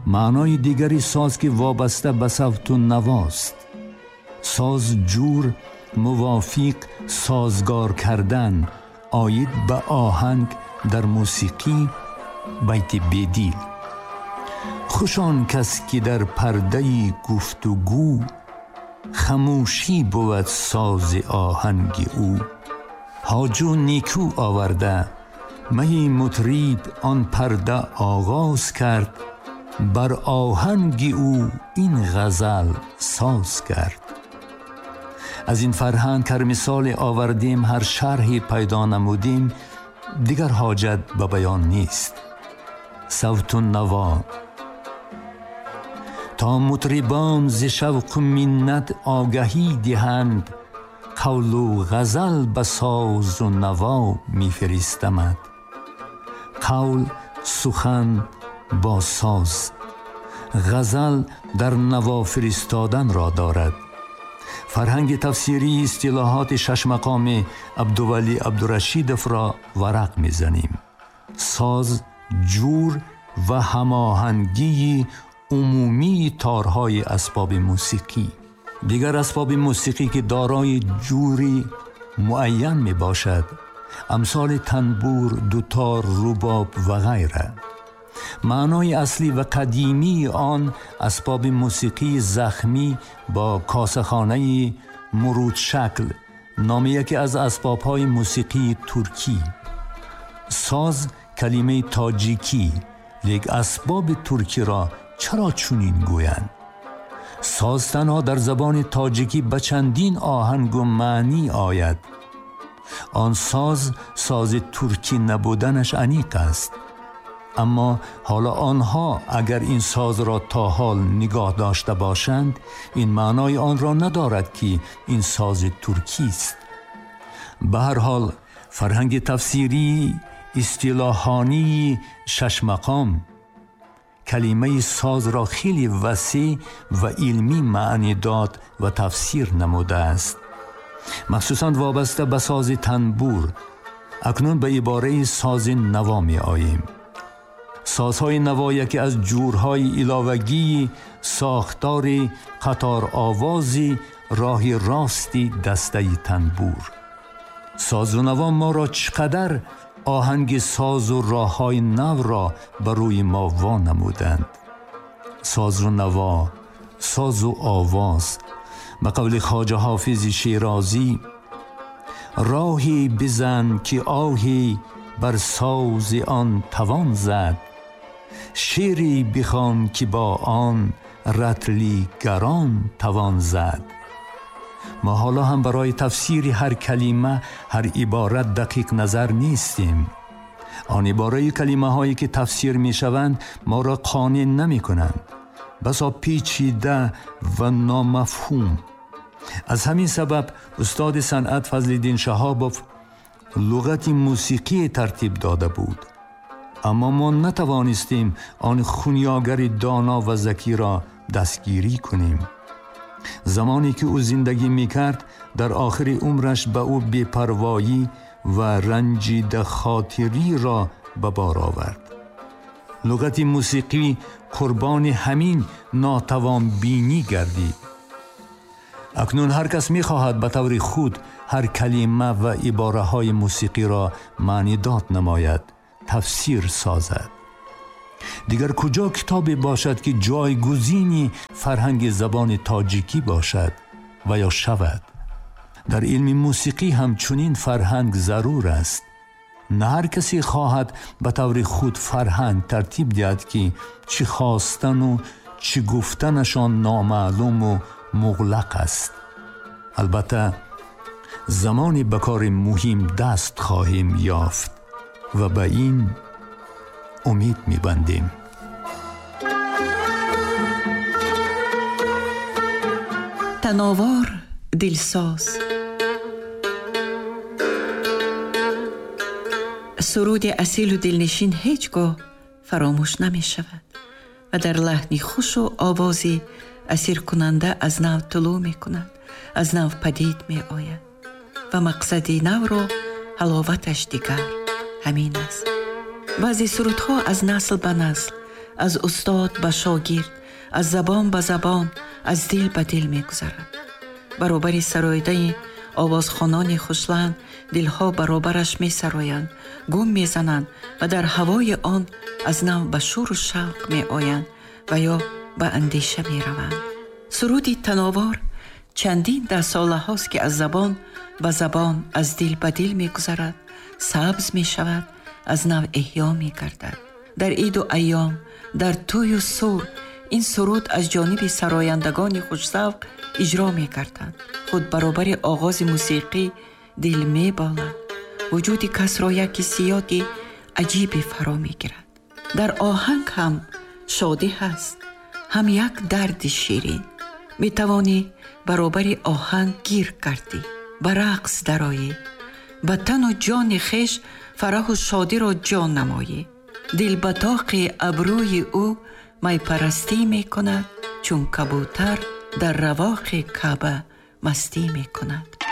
معنای دیگری ساز که وابسته به صوت و نواست. ساز جور، موافق، سازگار کردن، آید به آهنگ در موسیقی، بیت بدیل. خوش آن کس که در پرده گفتگو، خموشی بود ساز آهنگ او. حاجو نیکو آورده، می مطریب آن پرده آغاز کرد، بر آهنگ او این غزل ساز کرد. از این فرهنگ هر مثال آوردیم، هر شرحی پیدا نمودیم، دیگر حاجت به بیان نیست. صوت و نوا تا مطربان ز شوق و منت آگهی دهند، قول و غزل به ساز و نوا می فرستمد. قول سخن با ساز، غزل در نوا فرستادن را دارد. فرهنگ تفسیری اصطلاحات شش مقام عبدولی عبدالرشیدوف را ورق می‌زنیم. ساز، جور و هماهنگی عمومی تارهای اسباب موسیقی. دیگر اسباب موسیقی که دارای جوری معین می باشد، امثال تنبور، دوتار، رباب و غیره. معنای اصلی و قدیمی آن اسباب موسیقی زخمی با کاسخانه مرود شکل، نام یکی از اسباب‌های موسیقی ترکی. ساز کلمه تاجیکی، لیک اسباب ترکی را چرا چنین گویند؟ ساز تنها در زبان تاجیکی به چندین آهنگ و معنی آید. آن ساز ترکی نبودنش انیق است. اما حالا آنها اگر این ساز را تا حال نگاه داشته باشند، این معنای آن را ندارد که این ساز ترکی است. به هر حال فرهنگ تفسیری اصطلاحانی شش مقام کلمه ساز را خیلی وسیع و علمی معنی داد و تفسیر نموده است، مخصوصاً وابسته به ساز تنبور. اکنون به عباره ساز نوا می آییم. سازهای نوا یکی از جورهای علاوگی ساختار قطار آوازی راه راستی دسته تنبور. ساز و نوا ما را چقدر آهنگ ساز و راههای نو را بر روی ما وانمودند. ساز و نوا، ساز و آواز، به قول خواجه حافظ شیرازی، راهی بزن که آهی بر ساز آن توان زد، شعری بخوان که با آن رطلی گران توان زد. ما حالا هم برای تفسیر هر کلمه، هر عبارت دقیق نظر نیستیم. آن عباره کلمه هایی که تفسیر می شوند ما را قانع نمی کنند، بسا پیچیده و نامفهوم. از همین سبب استاد صنعت فضل‌الدین شهابوف لغت موسیقی ترتیب داده بود، اما ما نتوانستیم آن خونیاگر دانا و ذکی را دستگیری کنیم. زمانی که او زندگی میکرد، در آخر عمرش به او بی‌پروایی و رنجیده خاطری را به بار آورد. لغت موسیقی قربان همین ناتوان بینی گردید. اکنون هر کس میخواهد به طور خود هر کلمه و عباره های موسیقی را معنی داد نماید، تفسیر سازد. دیگر کجا کتابی باشد که جایگزینی فرهنگ زبان تاجیکی باشد و یا شود؟ در علم موسیقی همچنین فرهنگ ضرور است. نه هر کسی خواهد به طور خود فرهنگ ترتیب دهد که چی خواستن و چی گفتنشان نامعلوم و مغلق است. البته زمانی به کار مهم دست خواهیم یافت و به این امید می‌بندیم. تناور دلساز. سرود اصیل و دلنشین هیچگاه فراموش نمی شود و در لحنی خوش و آوازی اسیر کننده از نو طلوع می کند، از نو پدید می آید و مقصدی نو را حلاوتش دیگر همین است. بعضی سرودها از نسل به نسل از استاد به شاگرد، از زبان به زبان، از دل به دل می گذرد. برابر سرایده آوازخوانان خوشلند دلها برابرش می سرایند، گم می زنند و در هوای آن از نو به شور و شوق می آیند و یا به اندیشه می روند. سرودی تناور چندین ده ساله هاست که از زبان به زبان، از دل به دل می گذرد، سبز می شود، از نو احیا می گردد. در عید و ایام، در توی و سور، این سرود از جانب سرایندگان خوش‌ذوق اجرا می کردند. خود برابر آغاز موسیقی دل می بالد. وجود کس را یک سیاقی عجیبی فرا می گیرد. در آهنگ هم شادی هست، هم یک درد شیرین. می توانی برابر آهنگ گیر کردی، به رقص درآیی، به تن و جان خویش فرح و شادی را جان نمایی. دل به طاق ابروی او می پرستی می کند، چون کبوتر در رواق کعبه مستی می کند.